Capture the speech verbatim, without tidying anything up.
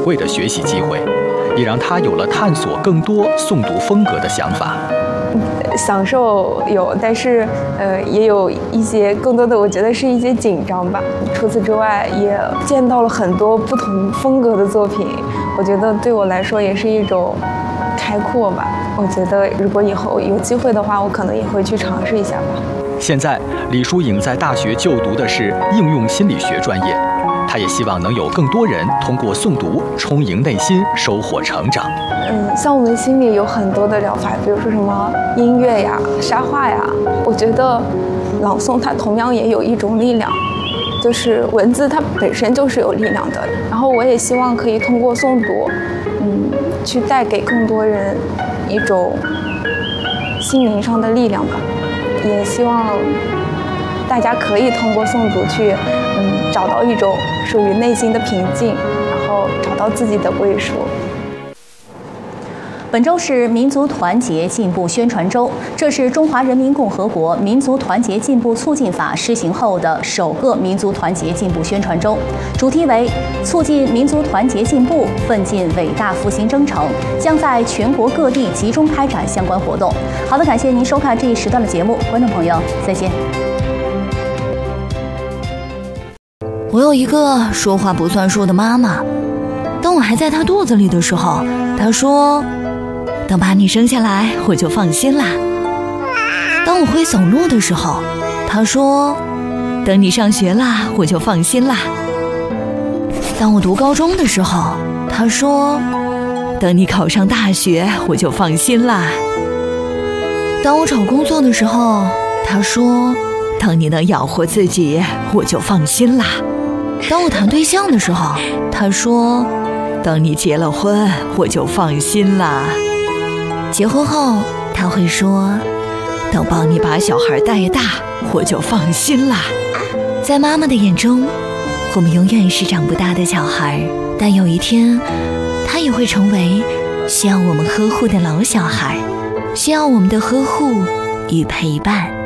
贵的学习机会，也让他有了探索更多诵读风格的想法。 享受有，但是呃也有一些更多的，我觉得是一些紧张吧。除此之外，也见到了很多不同风格的作品，我觉得对我来说也是一种开阔吧。我觉得如果以后有机会的话，我可能也会去尝试一下吧。 现在，李淑颖在大学就读的是应用心理学专业，她也希望能有更多人通过诵读充盈内心，收获成长。 嗯，像我们心里有很多的疗法，比如说什么音乐呀、沙画呀，我觉得朗诵它同样也有一种力量，就是文字它本身就是有力量的。然后我也希望可以通过诵读，嗯，去带给更多人一种心灵上的力量吧。也希望大家可以通过诵读去，嗯，找到一种属于内心的平静，然后找到自己的归属。 本周是民族团结进步宣传周，这是中华人民共和国民族团结进步促进法施行后的首个民族团结进步宣传周，主题为促进民族团结进步，奋进伟大复兴征程，将在全国各地集中开展相关活动。好的，感谢您收看这一时段的节目，观众朋友再见。 我有一个说话不算数的妈妈，当我还在她肚子里的时候，她说等把你生下来我就放心啦。当我会走路的时候，她说等你上学啦我就放心啦。当我读高中的时候，她说等你考上大学我就放心啦。当我找工作的时候，她说等你能养活自己我就放心啦。当我谈对象的时候，她说等你结了婚我就放心啦。结婚后他会说等帮你把小孩带大我就放心啦。在妈妈的眼中，我们永远是长不大的小孩，但有一天他也会成为需要我们呵护的老小孩，需要我们的呵护与陪伴。